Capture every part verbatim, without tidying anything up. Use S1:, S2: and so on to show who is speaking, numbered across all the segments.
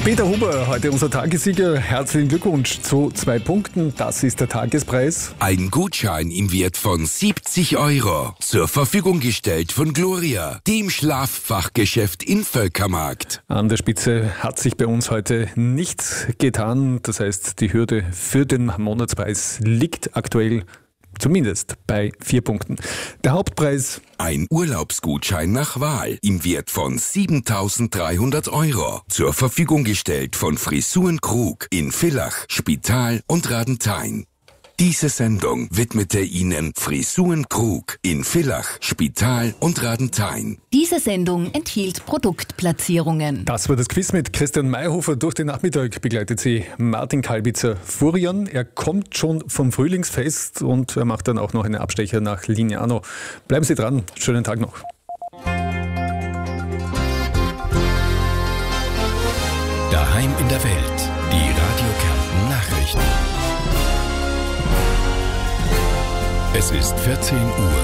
S1: Peter Huber, heute unser Tagessieger. Herzlichen Glückwunsch zu zwei Punkten. Das ist der Tagespreis.
S2: Ein Gutschein im Wert von siebzig Euro. Zur Verfügung gestellt von Gloria, dem Schlaffachgeschäft in Völkermarkt.
S1: An der Spitze hat sich bei uns heute nichts getan. Das heißt, die Hürde für den Monatspreis liegt aktuell zumindest bei vier Punkten. Der Hauptpreis:
S2: ein Urlaubsgutschein nach Wahl im Wert von siebentausenddreihundert Euro. Zur Verfügung gestellt von Frisuren Krug in Villach, Spital und Radenthein. Diese Sendung widmete Ihnen Frisuren Krug in Villach, Spital und Radenthein.
S3: Diese Sendung enthielt Produktplatzierungen.
S1: Das war das Quiz mit Christian Mayhofer. Durch den Nachmittag begleitet sie Martin Kalbitzer. Furion, er kommt schon vom Frühlingsfest und er macht dann auch noch einen Abstecher nach Lignano. Bleiben Sie dran, schönen Tag noch.
S4: Daheim in der Welt, die Radio Kärnten Nachrichten. Es ist vierzehn Uhr.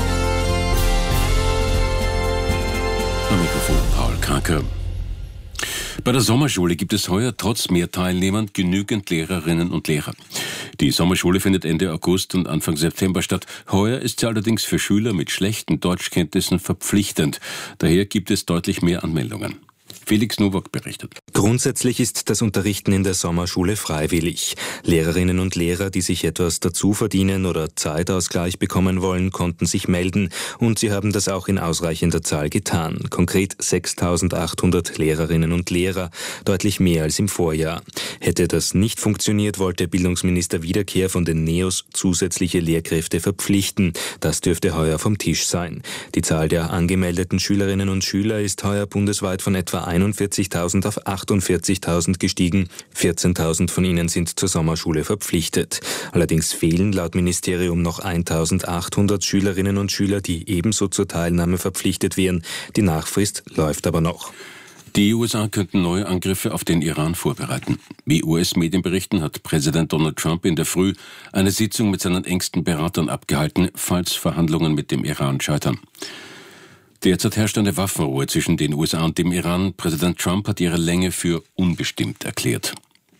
S5: Am Mikrofon Paul Kraker. Bei der Sommerschule gibt es heuer trotz mehr Teilnehmern genügend Lehrerinnen und Lehrer. Die Sommerschule findet Ende August und Anfang September statt. Heuer ist sie allerdings für Schüler mit schlechten Deutschkenntnissen verpflichtend. Daher gibt es deutlich mehr Anmeldungen. Felix Nowak berichtet.
S6: Grundsätzlich ist das Unterrichten in der Sommerschule freiwillig. Lehrerinnen und Lehrer, die sich etwas dazu verdienen oder Zeitausgleich bekommen wollen, konnten sich melden und sie haben das auch in ausreichender Zahl getan. Konkret sechstausendachthundert Lehrerinnen und Lehrer, deutlich mehr als im Vorjahr. Hätte das nicht funktioniert, wollte Bildungsminister Wiederkehr von den Neos zusätzliche Lehrkräfte verpflichten. Das dürfte heuer vom Tisch sein. Die Zahl der angemeldeten Schülerinnen und Schüler ist heuer bundesweit von etwa einundvierzigtausend auf achtundvierzigtausend gestiegen. vierzehntausend von ihnen sind zur Sommerschule verpflichtet. Allerdings fehlen laut Ministerium noch eintausendachthundert Schülerinnen und Schüler, die ebenso zur Teilnahme verpflichtet wären. Die Nachfrist läuft aber noch.
S5: Die U S A könnten neue Angriffe auf den Iran vorbereiten. Wie U S-Medien berichten, hat Präsident Donald Trump in der Früh eine Sitzung mit seinen engsten Beratern abgehalten, falls Verhandlungen mit dem Iran scheitern. Derzeit herrscht eine Waffenruhe zwischen den U S A und dem Iran. Präsident Trump hat ihre Länge für unbestimmt erklärt.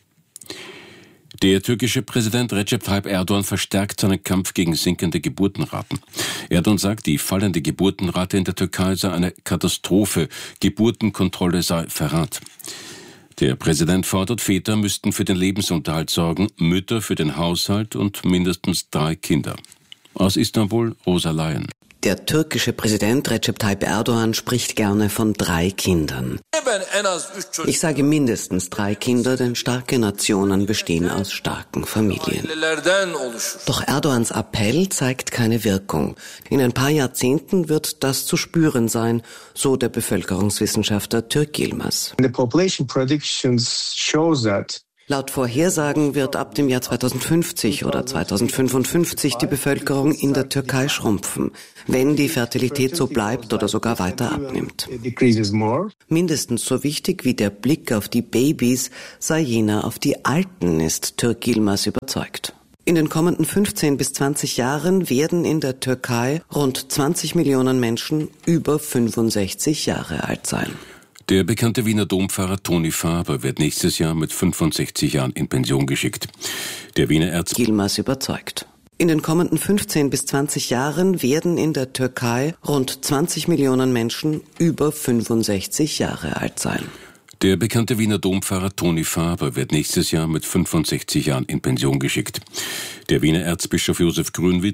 S5: Der türkische Präsident Recep Tayyip Erdogan verstärkt seinen Kampf gegen sinkende Geburtenraten. Erdogan sagt, die fallende Geburtenrate in der Türkei sei eine Katastrophe. Geburtenkontrolle sei Verrat. Der Präsident fordert, Väter müssten für den Lebensunterhalt sorgen, Mütter für den Haushalt und mindestens drei Kinder. Aus Istanbul, Rosa Laien.
S7: Der türkische Präsident Recep Tayyip Erdogan spricht gerne von drei Kindern. Ich sage mindestens drei Kinder, denn starke Nationen bestehen aus starken Familien. Doch Erdogans Appell zeigt keine Wirkung. In ein paar Jahrzehnten wird das zu spüren sein, so der Bevölkerungswissenschaftler Türk Yilmaz.
S8: The population predictions shows that
S7: Laut Vorhersagen wird ab dem Jahr zweitausendfünfzig oder zweitausendfünfundfünfzig die Bevölkerung in der Türkei schrumpfen, wenn die Fertilität so bleibt oder sogar weiter abnimmt. Mindestens so wichtig wie der Blick auf die Babys sei jener auf die Alten, ist Türk Yilmaz überzeugt. In den kommenden fünfzehn bis zwanzig Jahren werden in der Türkei rund zwanzig Millionen Menschen über fünfundsechzig Jahre alt sein.
S5: Der bekannte Wiener Dompfarrer Toni Faber wird nächstes Jahr mit fünfundsechzig Jahren in Pension geschickt. Der Wiener Erz
S7: Yilmaz überzeugt. In den kommenden fünfzehn bis zwanzig Jahren werden in der Türkei rund zwanzig Millionen Menschen über fünfundsechzig Jahre alt sein.
S5: Der bekannte Wiener Dompfarrer Toni Faber wird nächstes Jahr mit fünfundsechzig Jahren in Pension geschickt. Der Wiener Erzbischof Josef Grünwitz